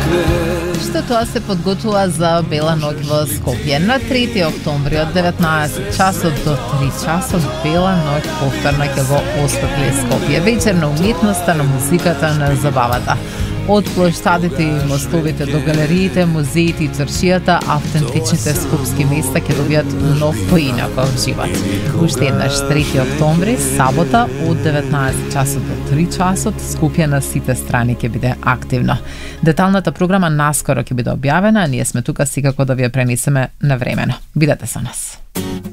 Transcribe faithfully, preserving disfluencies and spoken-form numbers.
Што тоа се подготвува за Бела ноќ во Скопје. На трети октомври од деветнаесет часот до три часот Бела ноќ повторно ќе го осветли Скопје. Вечер на уметноста, на музиката, на забавата. Од плоштадите и мостовите до галериите, музеите и цршијата, автентичните скопски места ќе добијат нов поинаков живот. Уште еднаш трети октомври, сабота од деветнаесет часот до три часот, Скопје на сите страни ќе биде активно. Деталната програма наскоро ќе биде објавена, а ние сме тука секако да ви ја пренесеме навремено. Бидете со нас.